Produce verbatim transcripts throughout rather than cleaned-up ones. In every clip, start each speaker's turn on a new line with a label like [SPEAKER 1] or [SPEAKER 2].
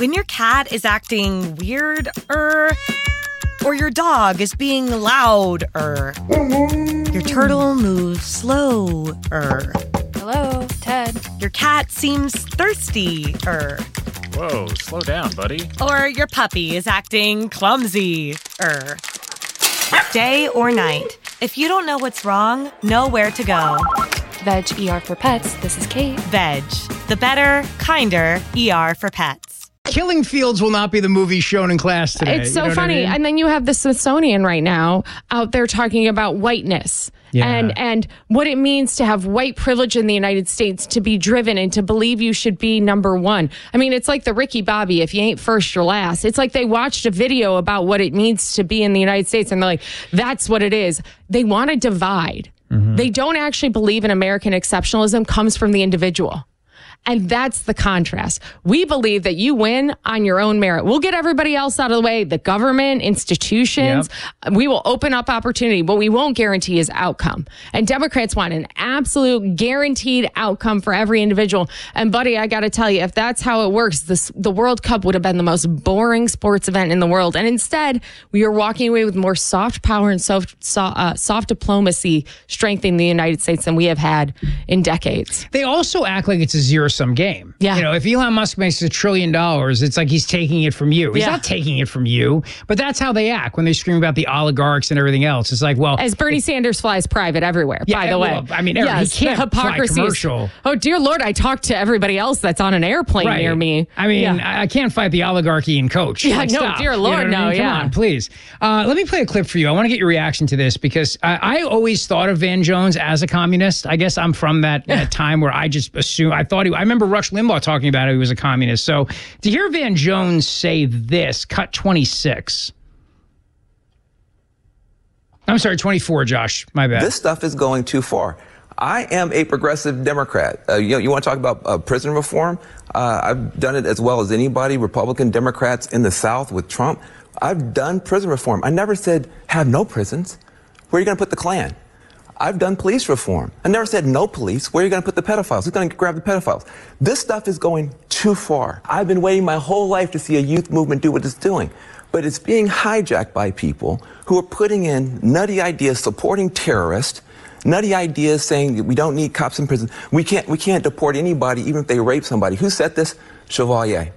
[SPEAKER 1] When your cat is acting weird, er, or your dog is being loud, er, your turtle moves slow, er.
[SPEAKER 2] Hello, Ted.
[SPEAKER 1] Your cat seems thirsty, er.
[SPEAKER 3] Whoa, slow down, buddy.
[SPEAKER 1] Or your puppy is acting clumsy, er. Day or night, if you don't know what's wrong, know where to go.
[SPEAKER 2] Veg E R for Pets. This is Kate.
[SPEAKER 1] Veg, the better, kinder E R for pets.
[SPEAKER 4] Killing Fields will not be the movie shown in class today.
[SPEAKER 5] It's so
[SPEAKER 4] You know what
[SPEAKER 5] funny.
[SPEAKER 4] I mean?
[SPEAKER 5] And then you have the Smithsonian right now out there talking about whiteness
[SPEAKER 4] Yeah.
[SPEAKER 5] and, and what it means to have white privilege in the United States, to be driven and to believe you should be number one. I mean, it's like the Ricky Bobby, if you ain't first, you're last. It's like they watched a video about what it means to be in the United States and they're like, that's what it is. They want to divide. Mm-hmm. They don't actually believe in American exceptionalism comes from the individual. And that's the contrast. We believe that you win on your own merit. We'll get everybody else out of the way, the government, institutions. Yep. We will open up opportunity. What we won't guarantee is outcome. And Democrats want an absolute guaranteed outcome for every individual. And buddy, I got to tell you, if that's how it works, this, the World Cup would have been the most boring sports event in the world. And instead, we are walking away with more soft power and soft, so, uh, soft diplomacy strengthening the United States than we have had in decades.
[SPEAKER 4] They also act like it's a zero some game.
[SPEAKER 5] Yeah.
[SPEAKER 4] You know, if Elon Musk makes a trillion dollars, it's like he's taking it from you. He's
[SPEAKER 5] Yeah.
[SPEAKER 4] not taking it from you, but that's how they act when they scream about the oligarchs and everything else. It's like, well,
[SPEAKER 5] as Bernie Sanders flies private everywhere,
[SPEAKER 4] yeah,
[SPEAKER 5] by the
[SPEAKER 4] well,
[SPEAKER 5] way.
[SPEAKER 4] I mean, yes, he can't
[SPEAKER 5] the hypocrisy.
[SPEAKER 4] fly commercial.
[SPEAKER 5] Oh, dear Lord, I talked to everybody else that's on an airplane
[SPEAKER 4] Right.
[SPEAKER 5] near me.
[SPEAKER 4] I mean,
[SPEAKER 5] Yeah.
[SPEAKER 4] I, I can't fight the oligarchy and coach.
[SPEAKER 5] Yeah,
[SPEAKER 4] Like,
[SPEAKER 5] no,
[SPEAKER 4] stop.
[SPEAKER 5] dear
[SPEAKER 4] You know
[SPEAKER 5] Lord,
[SPEAKER 4] what I mean?
[SPEAKER 5] no,
[SPEAKER 4] Come
[SPEAKER 5] yeah.
[SPEAKER 4] on, please. Uh, let me play a clip for you. I want to get your reaction to this because I, I always thought of Van Jones as a communist. I guess I'm from that, that time where I just assumed, I thought he, I remember Rush Limbaugh talking about it, he was a communist. So to hear Van Jones say this, cut twenty-six. I'm sorry, twenty-four, Josh. My bad.
[SPEAKER 6] This stuff is going too far. I am a progressive Democrat. Uh, you know, you want to talk about uh, prison reform? Uh, I've done it as well as anybody, Republican Democrats in the South with Trump. I've done prison reform. I never said have no prisons. Where are you going to put the Klan? I've done police reform. I never said no police. Where are you going to put the pedophiles? Who's going to grab the pedophiles? This stuff is going too far. I've been waiting my whole life to see a youth movement do what it's doing. But it's being hijacked by people who are putting in nutty ideas supporting terrorists, nutty ideas saying that we don't need cops in prison. We can't, we can't deport anybody even if they rape somebody. Who said this? Chevalier.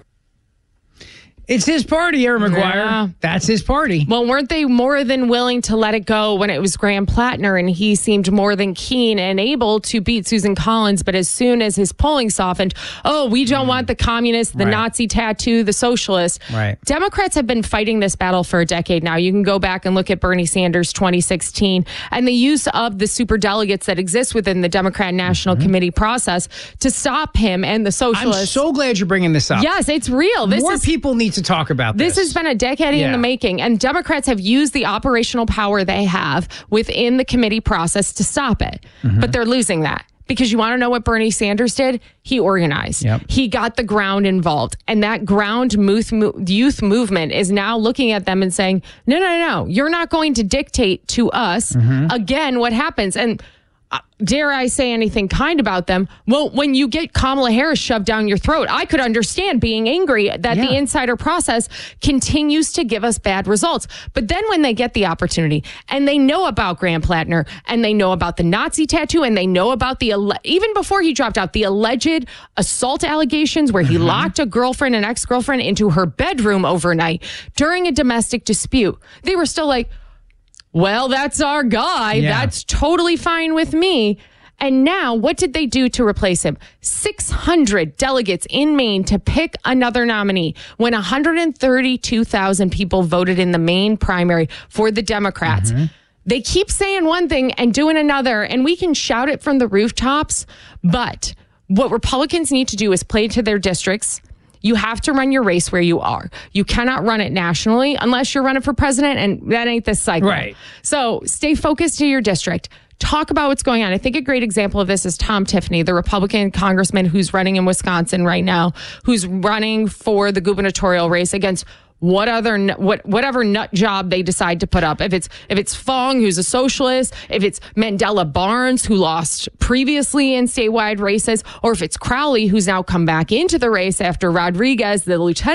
[SPEAKER 4] It's his party, Aaron McGuire.
[SPEAKER 5] Yeah.
[SPEAKER 4] That's his party.
[SPEAKER 5] Well, weren't they more than willing to let it go when it was Graham Plattner and he seemed more than keen and able to beat Susan Collins? But as soon as his polling softened, oh, we don't mm. want the communists, the
[SPEAKER 4] right.
[SPEAKER 5] Nazi tattoo, the socialists.
[SPEAKER 4] Right.
[SPEAKER 5] Democrats have been fighting this battle for a decade now. You can go back and look at Bernie Sanders twenty sixteen and the use of the superdelegates that exist within the Democrat National mm-hmm. Committee process to stop him and the socialists.
[SPEAKER 4] I'm so glad you're bringing this up.
[SPEAKER 5] Yes, it's real. This
[SPEAKER 4] More
[SPEAKER 5] is,
[SPEAKER 4] people need to talk about this.
[SPEAKER 5] This has been a decade
[SPEAKER 4] yeah.
[SPEAKER 5] in the making, and Democrats have used the operational power they have within the committee process to stop it. Mm-hmm. But they're losing that. Because you want to know what Bernie Sanders did? He organized. Yep. He got the ground involved. And that ground youth movement is now looking at them and saying, no, no, no, you're not going to dictate to us, mm-hmm. again, what happens. And Uh, dare I say anything kind about them? Well, when you get Kamala Harris shoved down your throat, I could understand being angry that yeah. the insider process continues to give us bad results. But then when they get the opportunity and they know about Graham Plattner and they know about the Nazi tattoo and they know about the, even before he dropped out, the alleged assault allegations where he mm-hmm. locked a girlfriend, an ex-girlfriend into her bedroom overnight during a domestic dispute, they were still like, well, that's our guy. Yeah. That's totally fine with me. And now, what did they do to replace him? six hundred delegates in Maine to pick another nominee when one hundred thirty-two thousand people voted in the Maine primary for the Democrats. Mm-hmm. They keep saying one thing and doing another, and we can shout it from the rooftops. But what Republicans need to do is play to their districts. You have to run your race where you are. You cannot run it nationally unless you're running for president, and that ain't this cycle.
[SPEAKER 4] Right.
[SPEAKER 5] So stay focused to your district. Talk about what's going on. I think a great example of this is Tom Tiffany, the Republican congressman who's running in Wisconsin right now, who's running for the gubernatorial race against what other what whatever nut job they decide to put up. If it's if it's Fong, who's a socialist, if it's Mandela Barnes, who lost previously in statewide races, or if it's Crowley, who's now come back into the race after Rodriguez, the lieutenant